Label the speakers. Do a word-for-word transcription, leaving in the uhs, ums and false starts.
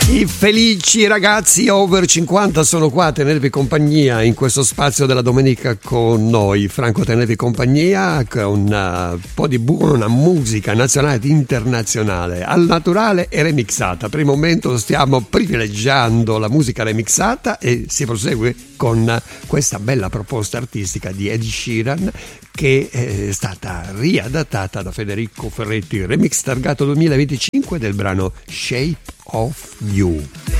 Speaker 1: I felici ragazzi over cinquanta sono qua a tenervi compagnia in questo spazio della domenica con noi. Franco a tenervi compagnia con un po' di buona musica nazionale ed internazionale, al naturale e remixata. Per il momento stiamo privilegiando la musica remixata e si prosegue con questa bella proposta artistica di Ed Sheeran, che è stata riadattata da Federico Ferretti, remix targato duemilaventicinque del brano Shape of You.